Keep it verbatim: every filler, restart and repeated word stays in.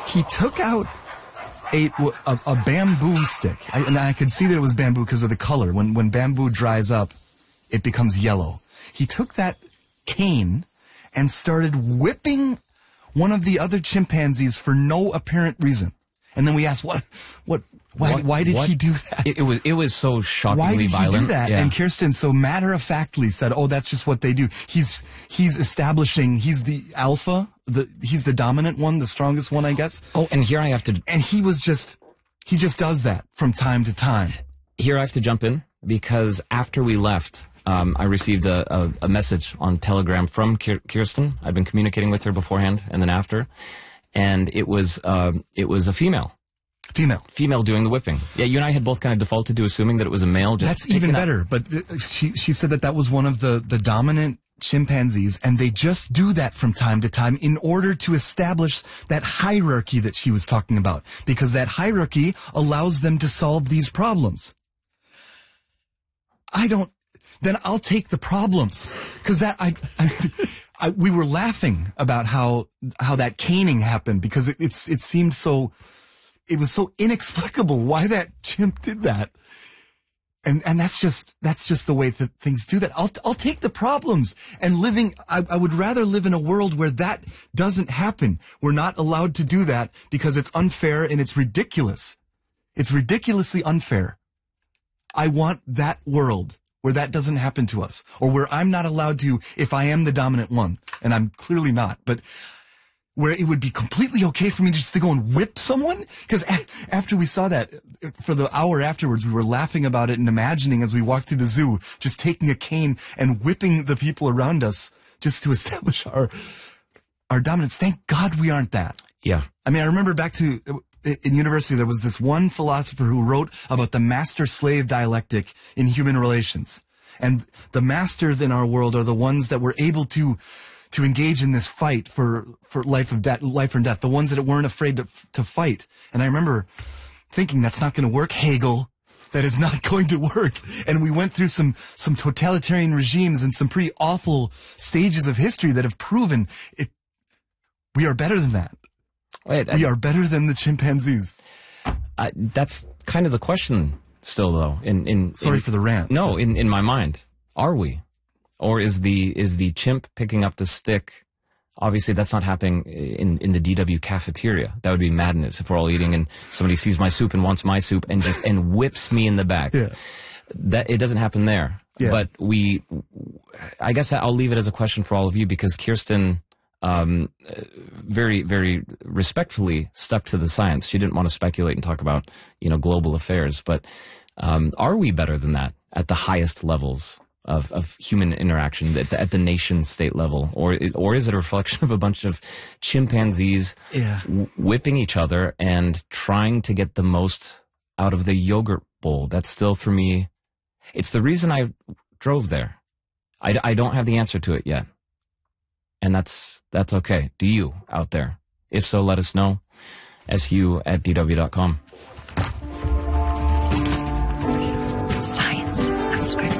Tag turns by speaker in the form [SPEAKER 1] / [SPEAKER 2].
[SPEAKER 1] he took out a, a, a bamboo stick. I, and I could see that it was bamboo because of the color. When, when bamboo dries up, it becomes yellow. He took that cane and started whipping one of the other chimpanzees for no apparent reason. And then we asked, what, what, why,
[SPEAKER 2] what,
[SPEAKER 1] why did
[SPEAKER 2] what?
[SPEAKER 1] he do that?
[SPEAKER 2] It, it was, it was so shockingly
[SPEAKER 1] why did
[SPEAKER 2] violent.
[SPEAKER 1] he do that?
[SPEAKER 2] Yeah.
[SPEAKER 1] And Kirsten so matter-of-factly said, oh, that's just what they do. He's, he's establishing, he's the alpha, the, he's the dominant one, the strongest one, I guess.
[SPEAKER 2] Oh, and here I have to...
[SPEAKER 1] And he was just, he just does that from time to time.
[SPEAKER 2] Here I have to jump in, because after we left, um, I received a, a, a message on Telegram from Kirsten. I'd been communicating with her beforehand and then after. And it was, uh, it was a female.
[SPEAKER 1] Female.
[SPEAKER 2] Female doing the whipping. Yeah, you and I had both kind of defaulted to assuming that it was a male. Just
[SPEAKER 1] That's even better. But she, she said that that was one of the, the dominant chimpanzees, and they just do that from time to time in order to establish that hierarchy that she was talking about, because that hierarchy allows them to solve these problems. I don't, then I'll take the problems, because that, I, I, I, we were laughing about how, how that caning happened, because it, it's, it seemed so, it was so inexplicable why that chimp did that. And, and that's just, that's just the way that things do that. I'll, I'll take the problems, and living, I, I would rather live in a world where that doesn't happen. We're not allowed to do that because it's unfair and it's ridiculous. It's ridiculously unfair. I want that world where that doesn't happen to us, or where I'm not allowed to, if I am the dominant one, and I'm clearly not, but where it would be completely okay for me just to go and whip someone. Because a- after we saw that, for the hour afterwards, we were laughing about it and imagining as we walked through the zoo, just taking a cane and whipping the people around us just to establish our our dominance. Thank God we aren't that.
[SPEAKER 2] Yeah.
[SPEAKER 1] I mean, I remember back to, in university, there was this one philosopher who wrote about the master-slave dialectic in human relations. And the masters in our world are the ones that were able to to engage in this fight for, for life of death, life or death, the ones that weren't afraid to, to fight. And I remember thinking, that's not going to work, Hegel. That is not going to work. And we went through some, some totalitarian regimes and some pretty awful stages of history that have proven it. We are better than that.
[SPEAKER 2] Wait,
[SPEAKER 1] we
[SPEAKER 2] I,
[SPEAKER 1] are better than the chimpanzees.
[SPEAKER 2] I, that's kind of the question still, though. In, in,
[SPEAKER 1] Sorry
[SPEAKER 2] in,
[SPEAKER 1] for the rant.
[SPEAKER 2] No, in, in my mind. Are we? Or is the is the chimp picking up the stick? Obviously, that's not happening in, in the D W cafeteria. That would be madness if we're all eating and somebody sees my soup and wants my soup and just and whips me in the back.
[SPEAKER 1] Yeah.
[SPEAKER 2] That it doesn't happen there.
[SPEAKER 1] Yeah.
[SPEAKER 2] But we, I guess I'll leave it as a question for all of you, because Kirsten um, very, very respectfully stuck to the science. She didn't want to speculate and talk about, you know, global affairs. But um, are we better than that at the highest levels of, of human interaction at the, at the nation state level? Or, or is it a reflection of a bunch of chimpanzees
[SPEAKER 1] yeah.
[SPEAKER 2] w- whipping each other and trying to get the most out of the yogurt bowl? That's still, for me, it's the reason I drove there. I, I don't have the answer to it yet. And that's, that's okay. Do you out there? If so, let us know. S U at D W dot com.
[SPEAKER 3] Science Unscripted.